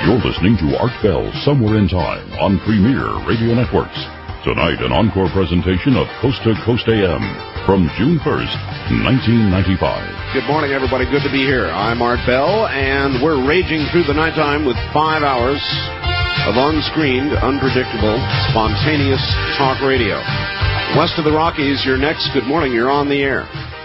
You're listening to Art Bell Somewhere in Time on Premier Radio Networks. Tonight, an encore presentation of Coast to Coast AM from June 1st, 1995. Good morning, everybody. Good to be here. I'm Art Bell, and we're raging through the nighttime with 5 hours of unscreened, unpredictable, spontaneous talk radio. West of the Rockies, you're next. Good morning. You're on the air.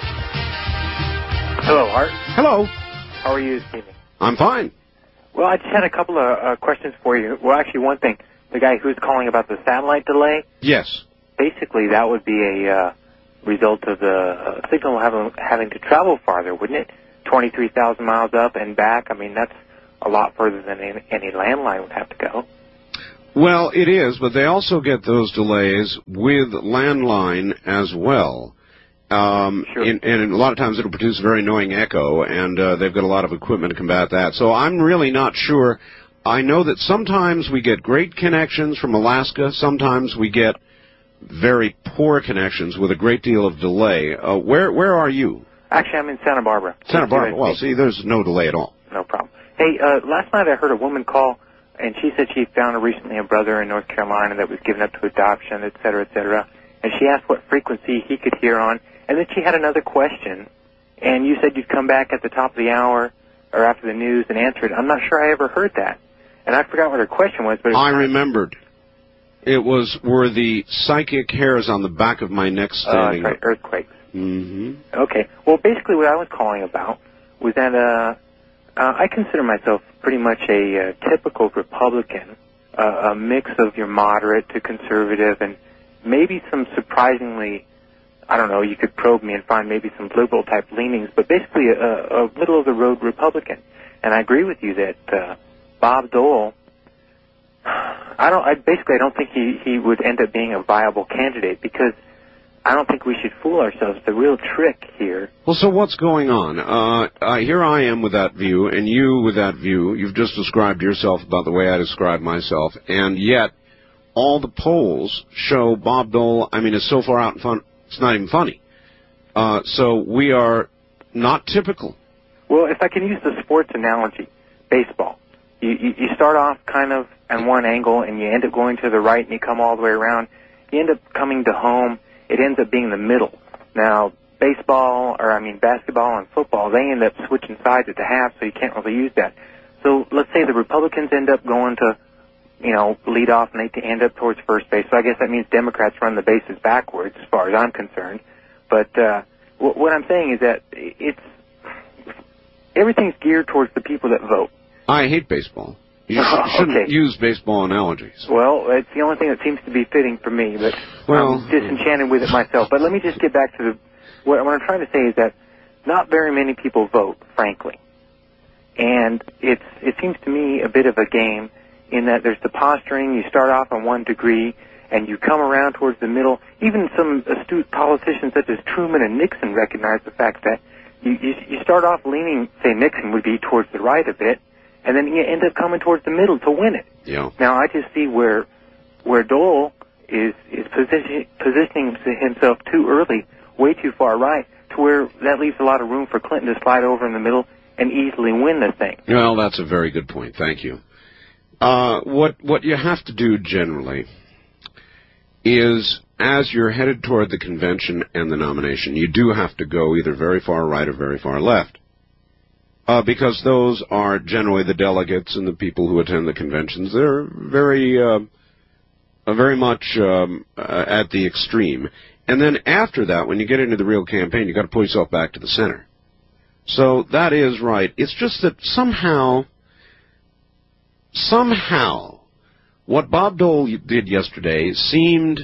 Hello, Art. Hello. How are you this evening? I'm fine. Well, I just had a couple of questions for you. Well, actually, one thing. The guy who's calling about the satellite delay, Yes. basically that would be a result of the signal having to travel farther, wouldn't it? 23,000 miles up and back. I mean, that's a lot further than any landline would have to go. Well, it is, but they also get those delays with landline as well. Sure. And a lot of times it'll produce a very annoying echo, and they've got a lot of equipment to combat that. So I'm really not sure. I know that sometimes we get great connections from Alaska. Sometimes we get very poor connections with a great deal of delay. Where are you? Actually, I'm in Santa Barbara. Santa Barbara. Well, see, there's no delay at all. No problem. Hey, last night I heard a woman call, and she said she found recently a brother in North Carolina that was given up to adoption, et cetera, et cetera. And she asked what frequency he could hear on. And then she had another question, and you said you'd come back at the top of the hour or after the news and answer it. I'm not sure I ever heard that. And I forgot what her question was. But I remembered. It was, were the psychic hairs on the back of my neck standing that's right, earthquakes. Mm-hmm. Okay. Well, basically what I was calling about was that I consider myself pretty much a typical Republican, a mix of your moderate to conservative and maybe some surprisingly, I don't know, you could probe me and find maybe some liberal-type leanings, but basically a middle-of-the-road Republican. And I agree with you that Bob Dole, I don't think he would end up being a viable candidate because I don't think we should fool ourselves. The real trick here. Well, so what's going on? Here I am with that view, and you with that view. You've just described yourself about the way I describe myself, and yet all the polls show Bob Dole, I mean, is so far out in front, it's not even funny. So we are not typical. Well, if I can use the sports analogy, baseball. You start off kind of at one angle, and you end up going to the right, and you come all the way around. You end up coming to home. It ends up being the middle. Now, basketball and football, they end up switching sides at the half, so you can't really use that. So let's say the Republicans end up going to, lead off, and they end up towards first base. So I guess that means Democrats run the bases backwards, as far as I'm concerned. But what I'm saying is that everything's geared towards the people that vote. I hate baseball. You shouldn't use baseball analogies. Well, it's the only thing that seems to be fitting for me, but I'm disenchanted with it myself. But let me just get back to what I'm trying to say is that not very many people vote, frankly. And it seems to me a bit of a game in that there's the posturing. You start off on 1 degree, and you come around towards the middle. Even some astute politicians such as Truman and Nixon recognize the fact that you start off leaning, say Nixon would be towards the right a bit, and then you end up coming towards the middle to win it. Yeah. Now, I just see where Dole is positioning himself too early, way too far right, to where that leaves a lot of room for Clinton to slide over in the middle and easily win the thing. Well, that's a very good point. Thank you. What you have to do generally is, as you're headed toward the convention and the nomination, you do have to go either very far right or very far left. Because those are generally the delegates and the people who attend the conventions. They're very much at the extreme. And then after that, when you get into the real campaign, you've got to pull yourself back to the center. So that is right. It's just that somehow, what Bob Dole did yesterday seemed...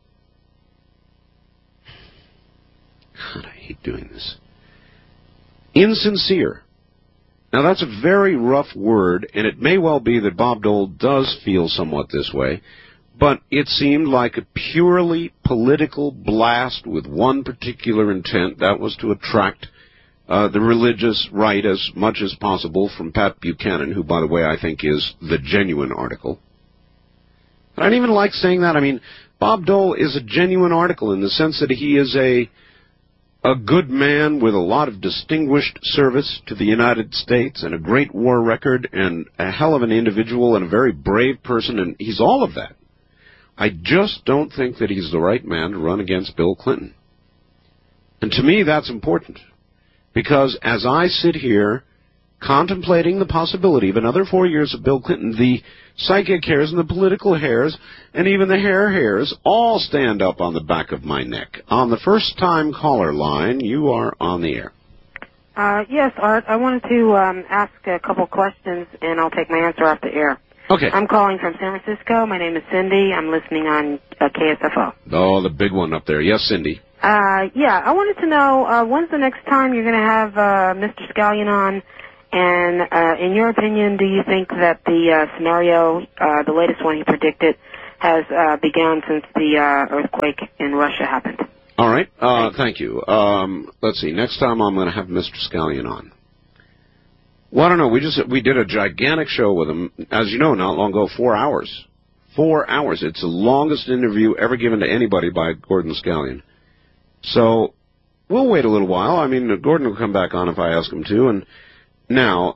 God, I hate doing this. Insincere. Now, that's a very rough word, and it may well be that Bob Dole does feel somewhat this way, but it seemed like a purely political blast with one particular intent. That was to attract the religious right as much as possible from Pat Buchanan, who, by the way, I think is the genuine article. I don't even like saying that. I mean, Bob Dole is a genuine article in the sense that he is a good man with a lot of distinguished service to the United States and a great war record and a hell of an individual and a very brave person, and he's all of that. I just don't think that he's the right man to run against Bill Clinton. And to me, that's important, because as I sit here contemplating the possibility of another 4 years of Bill Clinton, the psychic hairs and the political hairs and even the hair hairs all stand up on the back of my neck. On the first-time caller line, you are on the air. Yes, Art. I wanted to ask a couple questions, and I'll take my answer off the air. Okay. I'm calling from San Francisco. My name is Cindy. I'm listening on KSFO. Oh, the big one up there. Yes, Cindy. Yeah, I wanted to know, when's the next time you're going to have Mr. Scallion on? And in your opinion, do you think that the scenario, the latest one he predicted, has begun since the earthquake in Russia happened? All right. Thank you. Let's see. Next time I'm going to have Mr. Scallion on. Well, I don't know. We did a gigantic show with him, as you know, not long ago, 4 hours. 4 hours. It's the longest interview ever given to anybody by Gordon Scallion. So we'll wait a little while. I mean, Gordon will come back on if I ask him to. And now,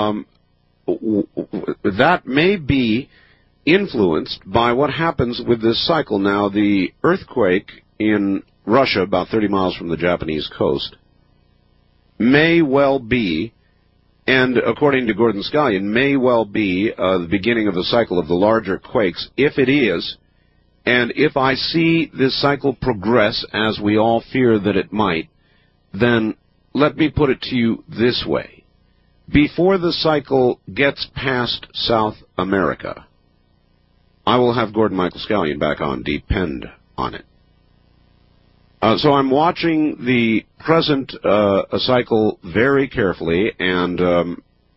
that may be influenced by what happens with this cycle. Now, the earthquake in Russia, about 30 miles from the Japanese coast, may well be, and according to Gordon Scallion, may well be the beginning of the cycle of the larger quakes. If it is, and if I see this cycle progress as we all fear that it might, then let me put it to you this way. Before the cycle gets past South America, I will have Gordon Michael Scallion back on. Depend on it. So I'm watching the present cycle very carefully, and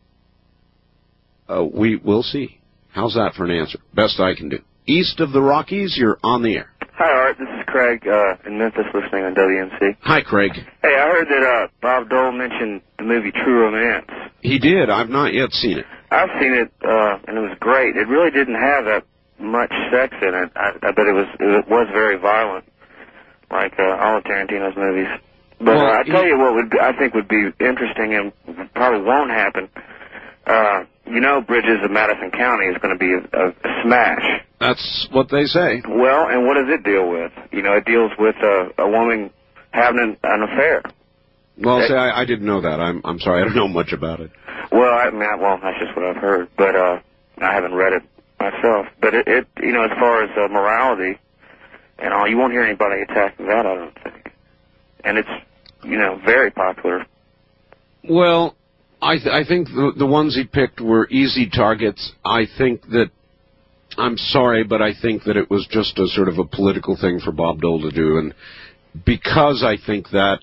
we will see. How's that for an answer? Best I can do. East of the Rockies, you're on the air. Hi, Art. This is Craig in Memphis, listening on WNC. Hi, Craig. Hey, I heard that Bob Dole mentioned the movie True Romance. He did. I've not yet seen it. I've seen it, and it was great. It really didn't have that much sex in it, but it was very violent, like all of Tarantino's movies. But Well, I tell you what I think would be interesting and probably won't happen. Bridges of Madison County is going to be a smash. That's what they say. Well, and what does it deal with? It deals with a woman having an affair. Well, say I didn't know that. I'm sorry. I don't know much about it. Well, that's just what I've heard, but I haven't read it myself. But it as far as morality and all, you won't hear anybody attacking that, I don't think. And it's, very popular. Well, I think the ones he picked were easy targets. I think that, I'm sorry, but I think that it was just a sort of a political thing for Bob Dole to do. And because I think that,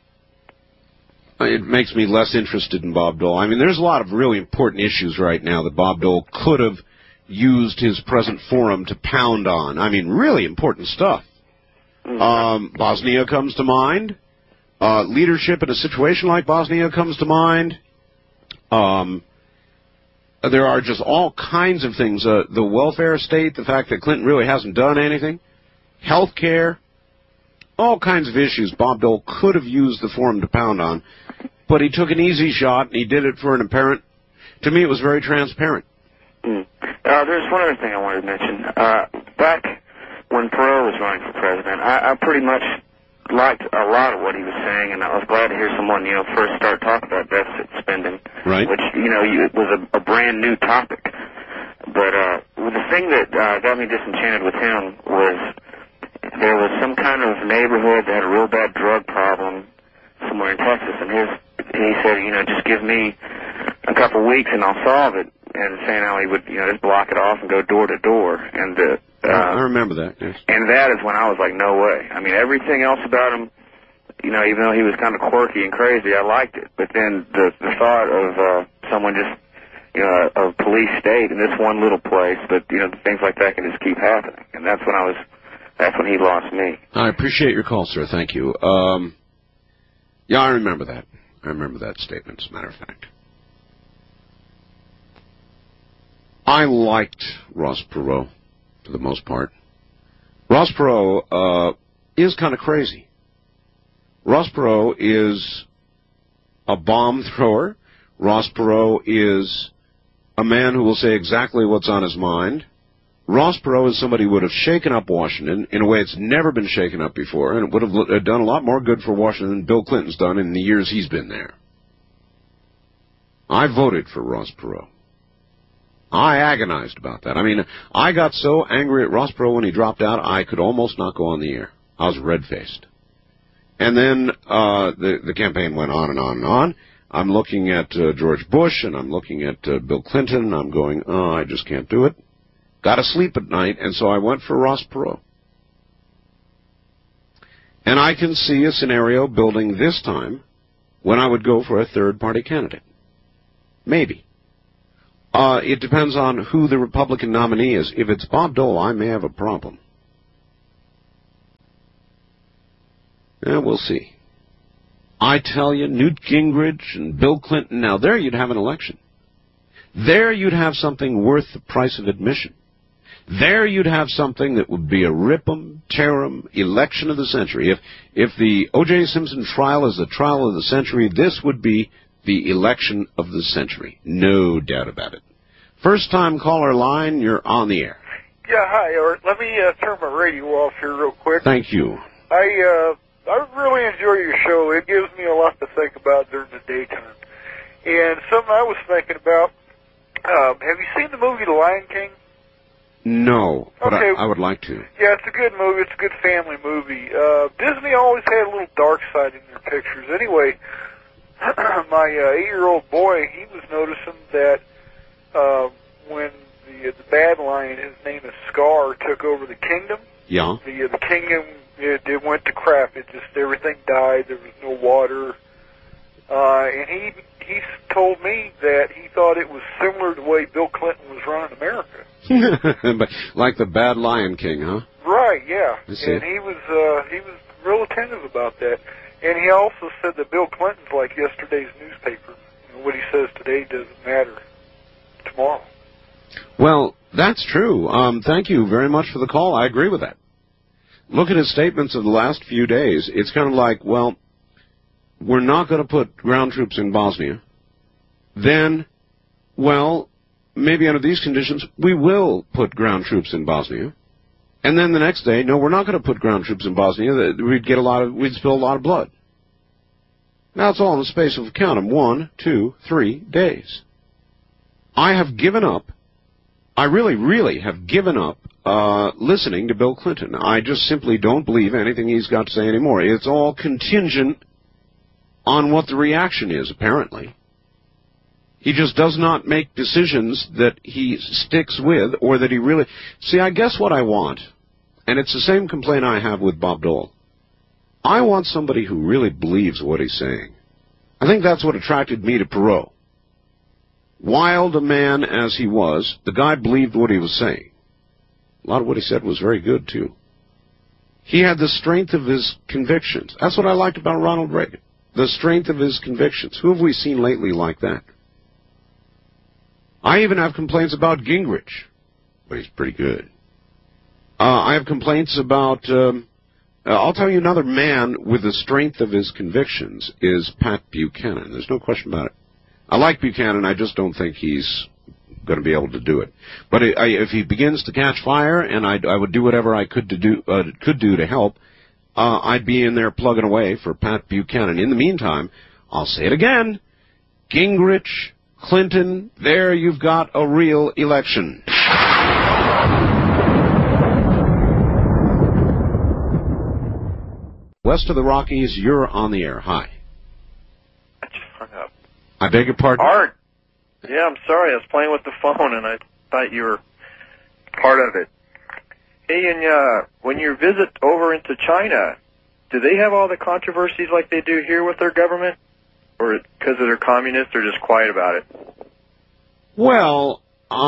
it makes me less interested in Bob Dole. I mean, there's a lot of really important issues right now that Bob Dole could have used his present forum to pound on. I mean, really important stuff. Bosnia comes to mind. Leadership in a situation like Bosnia comes to mind. There are just all kinds of things. The welfare state, the fact that Clinton really hasn't done anything, health care, all kinds of issues Bob Dole could have used the forum to pound on. But he took an easy shot, and he did it for an apparent, to me it was very transparent. There's one other thing I wanted to mention. Back when Perot was running for president, I pretty much liked a lot of what he was saying, and I was glad to hear someone, first start talking about deficit spending, right? Which, it was a brand new topic. But the thing that got me disenchanted with him was there was some kind of neighborhood that had a real bad drug problem somewhere in Texas, and he said, just give me a couple weeks and I'll solve it, and saying how he would, just block it off and go door to door, and I remember that, yes. And that is when I was like, no way. I mean, everything else about him, even though he was kind of quirky and crazy, I liked it. But then the thought of someone just, a police state in this one little place, but, things like that can just keep happening. And that's when he lost me. I appreciate your call, sir. Thank you. Yeah, I remember that. I remember that statement, as a matter of fact. I liked Ross Perot, for the most part. Ross Perot is kind of crazy. Ross Perot is a bomb thrower. Ross Perot is a man who will say exactly what's on his mind. Ross Perot is somebody who would have shaken up Washington in a way it's never been shaken up before, and it would have done a lot more good for Washington than Bill Clinton's done in the years he's been there. I voted for Ross Perot. I agonized about that. I mean, I got so angry at Ross Perot when he dropped out, I could almost not go on the air. I was red-faced. And then the campaign went on and on and on. I'm looking at George Bush, and I'm looking at Bill Clinton, and I'm going, oh, I just can't do it. Got to sleep at night, and so I went for Ross Perot. And I can see a scenario building this time when I would go for a third-party candidate. Maybe. It depends on who the Republican nominee is. If it's Bob Dole, I may have a problem. Yeah, we'll see. I tell you, Newt Gingrich and Bill Clinton, now there you'd have an election. There you'd have something worth the price of admission. There you'd have something that would be a rip-em, tear-em election of the century. If the O.J. Simpson trial is the trial of the century, this would be the election of the century. No doubt about it. First-time caller line, you're on the air. Yeah, hi, Art. Let me turn my radio off here real quick. Thank you. I really enjoy your show. It gives me a lot to think about during the daytime. And something I was thinking about, have you seen the movie The Lion King? No, but okay. I would like to. Yeah, it's a good movie. It's a good family movie. Disney always had a little dark side in their pictures. Anyway, my 8-year-old boy, he was noticing that when the bad lion, his name is Scar, took over the kingdom. Yeah. The kingdom, it went to crap. It just, everything died. There was no water. And he told me that he thought it was similar to the way Bill Clinton was running America. But like the bad Lion King, huh? Right, yeah. And he was real attentive about that. And he also said that Bill Clinton's like yesterday's newspaper. You know, what he says today doesn't matter tomorrow. Well, that's true. Thank you very much for the call. I agree with that. Look at his statements of the last few days. It's kind of like, well, we're not going to put ground troops in Bosnia. Then, well, maybe under these conditions, we will put ground troops in Bosnia. And then the next day, no, we're not going to put ground troops in Bosnia. We'd spill a lot of blood. Now it's all in the space of, count them, 1, 2, 3 days. I have given up. I really, really have given up listening to Bill Clinton. I just simply don't believe anything he's got to say anymore. It's all contingent on what the reaction is, apparently. He just does not make decisions that he sticks with or that he really... See, I guess what I want, and it's the same complaint I have with Bob Dole, I want somebody who really believes what he's saying. I think that's what attracted me to Perot. Wild a man as he was, the guy believed what he was saying. A lot of what he said was very good, too. He had the strength of his convictions. That's what I liked about Ronald Reagan. The strength of his convictions. Who have we seen lately like that? I even have complaints about Gingrich, but he's pretty good. I have complaints about... I'll tell you another man with the strength of his convictions is Pat Buchanan. There's no question about it. I like Buchanan. I just don't think he's going to be able to do it. But if he begins to catch fire, and I would do whatever I could do to help, I'd be in there plugging away for Pat Buchanan. In the meantime, I'll say it again: Gingrich, Clinton, there you've got a real election. West of the Rockies, you're on the air. Hi. I just hung up. I beg your pardon? Art. Yeah, I'm sorry. I was playing with the phone, and I thought you were part of it. Hey, and when you visit over into China, do they have all the controversies like they do here with their government? Or because they're communists, they're just quiet about it? Well,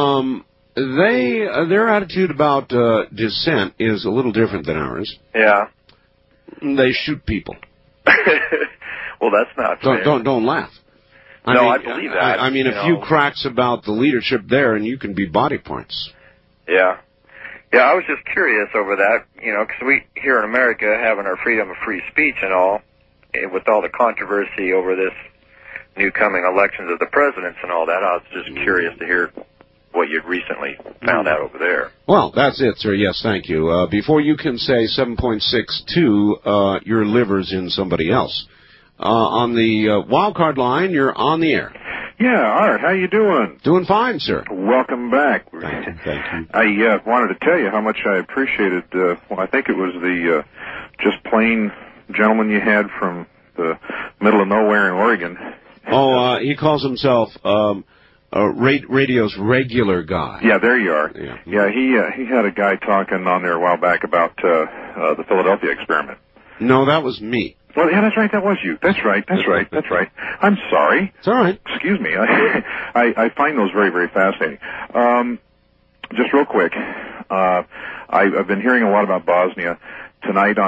their attitude about dissent is a little different than ours. Yeah. They shoot people. Well, that's not fair. Don't laugh. I believe that. I mean, a few cracks about the leadership there, and you can be body points. Yeah. Yeah, I was just curious over that, because we here in America having our freedom of free speech and all, with all the controversy over this new coming elections of the presidents and all that, I was just curious to hear what you'd recently found out over there. Well, that's it, sir. Yes, thank you. Before you can say 7.62, your liver's in somebody else. On the wild card line, you're on the air. Yeah, Art, how you doing? Doing fine, sir. Welcome back. Thank you. I wanted to tell you how much I appreciated, I think it was the just plain gentleman you had from the middle of nowhere in Oregon. Oh, he calls himself radio's regular guy. Yeah, there you are. Yeah, he had a guy talking on there a while back about the Philadelphia experiment. No, that was me. Well, yeah, that's right. That was you. That's right. I'm sorry. It's all right. Excuse me. I find those very, very fascinating. Just real quick, I've been hearing a lot about Bosnia tonight on